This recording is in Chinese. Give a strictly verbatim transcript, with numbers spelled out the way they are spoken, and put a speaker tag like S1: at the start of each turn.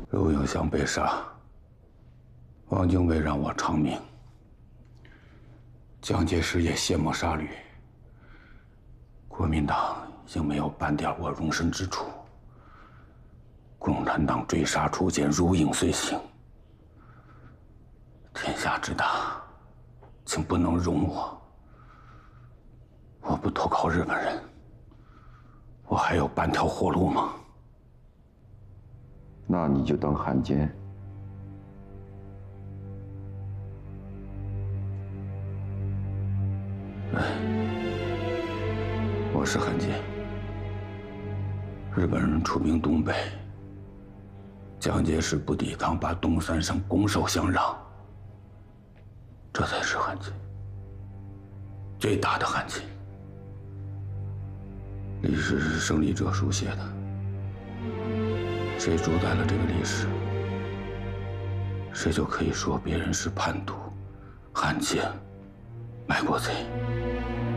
S1: 刘永祥被杀，汪精卫让我偿命，蒋介石也卸磨杀驴。国民党已经没有半点我容身之处，共产党追杀出现，如影随形。天下之大，请不能容我。我不投靠日本人，我还有半条活路吗？
S2: 那你就当汉奸。
S1: 哎，我是汉奸。日本人出兵东北，蒋介石不抵抗，把东三省拱手相让，这才是汉奸，最大的汉奸。历史是胜利者书写的。 谁主宰了这个历史，谁就可以说别人是叛徒、汉奸、卖国贼。